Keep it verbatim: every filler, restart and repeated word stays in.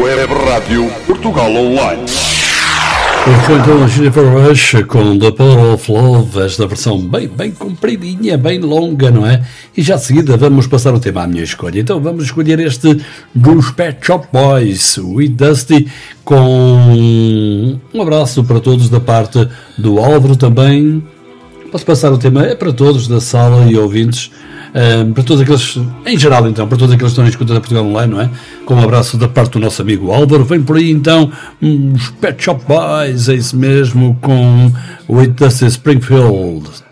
Web Rádio Portugal Online. Foi então a Jennifer Rush com The Power of Love, esta versão bem, bem compridinha, bem longa, não é? E já de seguida vamos passar o tema à minha escolha. Então vamos escolher este dos Pet Shop Boys, o It Dusty, com um abraço para todos da parte do Álvaro também. Posso passar o tema? É para todos da sala e ouvintes. Um, para todos aqueles, em geral então, para todos aqueles que estão em escuta da Portugal Online, não é? Com um abraço da parte do nosso amigo Álvaro. Vem por aí então uns Pet Shop Boys, é isso mesmo, com o It Dusty Springfield.